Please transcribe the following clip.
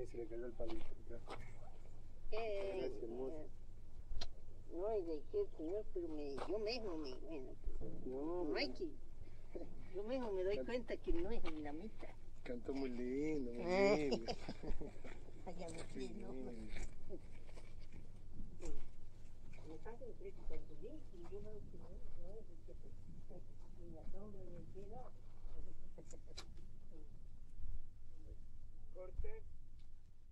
se le cayó el palito. Gracias, hermoso. No, y de qué, señor, pero yo mismo bueno, no hay que, yo mismo me doy cuenta que no es en la mitad. Cantó muy lindo, muy lindo. Allá me quiero. Me pasa el precio cuando vi, y yo veo que no es el que ni la sombra ni el cielo. Corte.